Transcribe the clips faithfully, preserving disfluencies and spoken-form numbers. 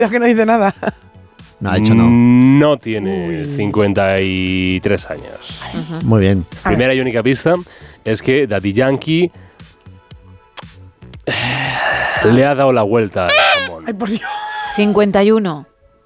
Ya que no dice nada. No ha dicho no. No tiene Uy. cincuenta y tres años. Uh-huh. Muy bien. Primera y única pista es que Daddy Yankee le ha dado la vuelta al jamón. Ay, por Dios. cincuenta y uno.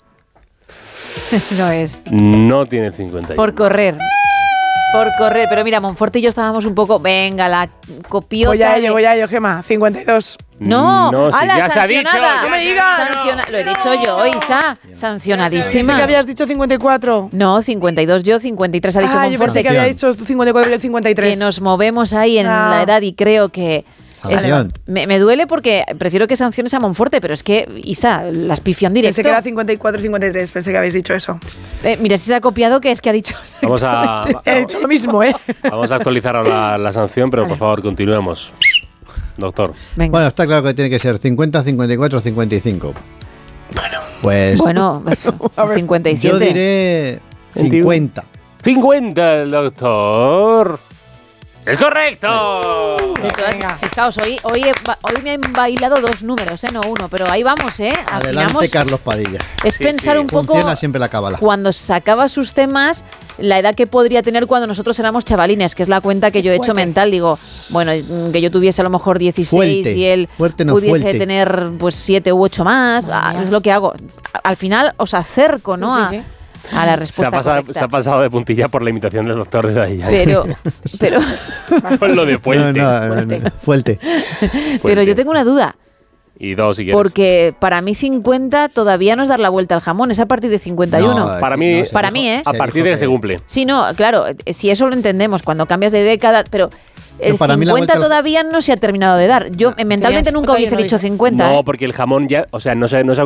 No es. No tiene cincuenta y uno. Por correr. Por correr. Pero mira, Monforte y yo estábamos un poco... Venga, la copiota... Voy a ello, de- voy a ello, Gemma. cincuenta y dos. No, No, sí, ala, ya se ha dicho. sancionada. ¡No me digas! Sanciona- Lo he dicho yo, Isa. Pensé Sancionadísima. que habías dicho cincuenta y cuatro. No, cincuenta y dos yo, cincuenta y tres ha dicho Ah, yo pensé Monforte. que había dicho cincuenta y cuatro y el cincuenta y tres. Que nos movemos ahí en No. la edad y creo que... Sanción. es- me, me duele porque prefiero que sanciones a Monforte, pero es que, Isa, las pifió en directo. Pensé que era cincuenta y cuatro y cincuenta y tres. Pensé que habéis dicho eso. Eh, mira, si se ha copiado, que es que ha dicho... Vamos a, He dicho lo mismo, ¿eh? vamos a actualizar ahora la sanción, pero por favor, continuemos. Doctor. Venga. Bueno, está claro que tiene que ser cincuenta, cincuenta y cuatro, cincuenta y cinco. Bueno. Pues Bueno, a ver, cincuenta y siete. yo diré cincuenta. cincuenta, el doctor. ¡Es correcto! De todas- fijaos, hoy, hoy, he ba- hoy me han bailado dos números, ¿eh? No uno, pero ahí vamos, ¿eh? Adelante, Afinamos. Carlos Padilla. Es Sí, pensar sí. un poco Funciona siempre la cábala. cuando sacaba sus temas, la edad que podría tener cuando nosotros éramos chavalines, que es la cuenta que yo he hecho Fuerte. mental. Digo, bueno, mm, que yo tuviese a lo mejor dieciséis Fuerte. y él Fuerte, no pudiese fuerte. tener pues siete u ocho más. Ah, es lo que hago. A- Al final os acerco, ¿no? Sí, a, sí, sí. a la Se ha, respuesta pasado, correcta. se ha pasado de puntilla por la imitación del doctor de ahí. Pero, pero, Con lo de No, puente. no, no, no. Fuerte. pero yo tengo una duda. Y dos, si quieres. Porque para mí cincuenta todavía no es dar la vuelta al jamón, es a partir de cincuenta y uno. No, Para sí, mí- no, se para dijo- mí, ¿eh? A se partir dijo de que se cumple. Sí, no, claro, eh, si eso lo entendemos, cuando cambias de década, pero el No, para mí la cincuenta vuelta al- todavía no se ha terminado de dar. Yo eh, mentalmente Sí, nunca hubiese todavía no dicho dice. cincuenta. No, ¿eh? porque el jamón ya, o sea, no se, no se ha